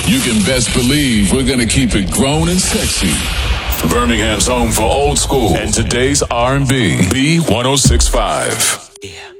You can best believe we're gonna keep it grown and sexy. Birmingham's home for old school and today's R&B. B 106.5. Yeah.